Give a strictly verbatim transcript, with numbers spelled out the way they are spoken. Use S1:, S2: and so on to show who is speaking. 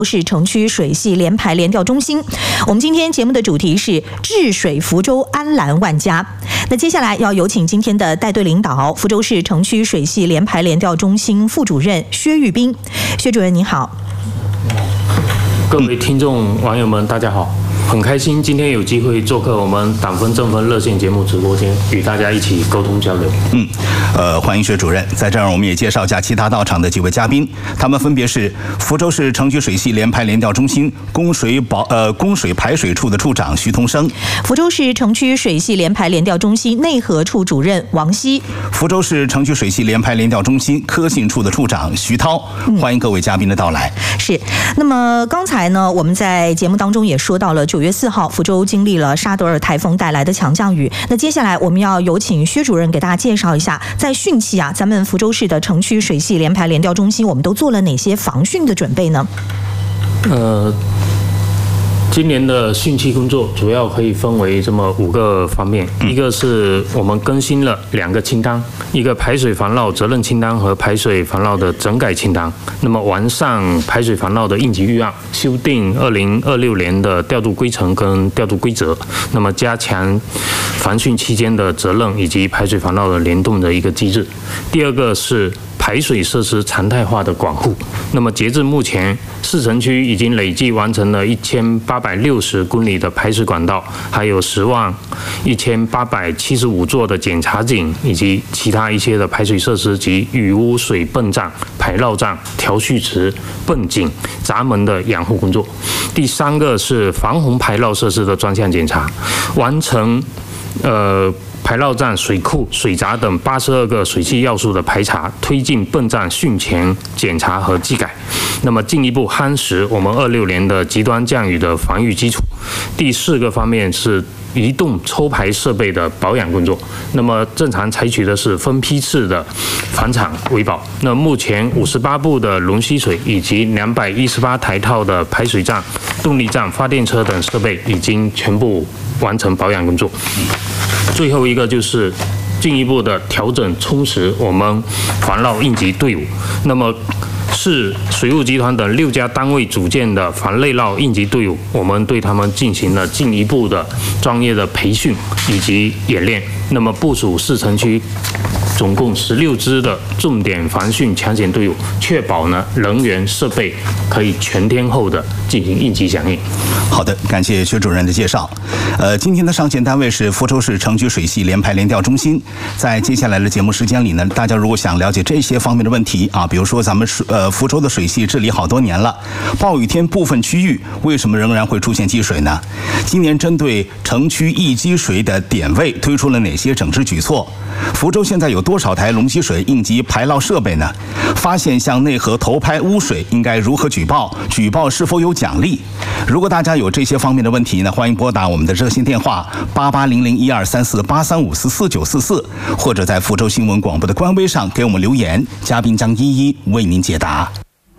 S1: 是城区水系联排联调中心。我们今天节目的主题是治水福州安澜万家。那接下来要有请今天的带队领导，福州市城区水系联排联调中心副主任薛玉斌。薛主任您好。
S2: 各位听众网友们，大家好。很开心今天有机会做客我们党分政分热线节目直播间，与大家一起沟通交流。
S3: 嗯，呃，欢迎薛主任。在这儿我们也介绍一下其他到场的几位嘉宾，他们分别是福州市城区水系联排联调中心供水保呃供水排水处的处长徐同生，
S1: 福州市城区水系联排联调中心内河处主任王希，
S3: 福州市城区水系联排联调中心科信处的处长徐涛。欢迎各位嘉宾的到来。
S1: 嗯、是。那么刚才呢，我们在节目当中也说到了九月四号，福州经历了沙德尔台风带来的强降雨。那接下来我们要有请薛主任给大家介绍一下，在汛期啊，咱们福州市的城区水系联排联调中心，我们都做了哪些防汛的准备呢？
S2: 呃。今年的汛期工作主要可以分为这么五个方面，一个是我们更新了两个清单，一个排水防涝责任清单和排水防涝的整改清单。那么完善排水防涝的应急预案，修订二零二六年的调度规程跟调度规则，那么加强防汛期间的责任以及排水防涝的联动的一个机制。第二个是排水设施常态化的管护。那么截至目前，市城区已经累计完成了一千八百六十公里的排水管道，还有十万一千八百七十五座的检查井，以及其他一些的排水设施及雨污水泵站、排涝站、调蓄池、泵井、闸门的养护工作。第三个是防洪排涝设施的专项检查，完成呃。排涝站、水库、水闸等八十二个水系要素的排查，推进泵站汛前检查和技改。那么进一步夯实我们二六年的极端降雨的防御基础。第四个方面是移动抽排设备的保养工作。那么正常采取的是分批次的返厂维保。那目前五十八部的龙吸水以及两百一十八台套的排水站、动力站、发电车等设备已经全部完成保养工作。最后一个就是进一步的调整充实我们防涝应急队伍。那么市水务集团等六家单位组建的防内涝应急队伍，我们对他们进行了进一步的专业的培训以及演练。那么部署市城区总共十六支的重点防汛抢险队伍，确保呢人员设备可以全天候的进行应急响应。
S3: 好的，感谢薛主任的介绍。呃，今天的上线单位是福州市城区水系联排联调中心。在接下来的节目时间里呢，大家如果想了解这些方面的问题啊，比如说咱们水呃福州的水系治理好多年了，暴雨天部分区域为什么仍然会出现积水呢？今年针对城区易积水的点位推出了哪些整治举措？福州现在有多少台龙吸水应急排涝设备呢？发现向内河投排污水应该如何举报？举报是否有奖励？如果大家有这些方面的问题呢，欢迎拨打我们的热线电话八八零零一二三四八三五四四九四四，或者在福州新闻广播的官微上给我们留言，嘉宾将一一为您解答。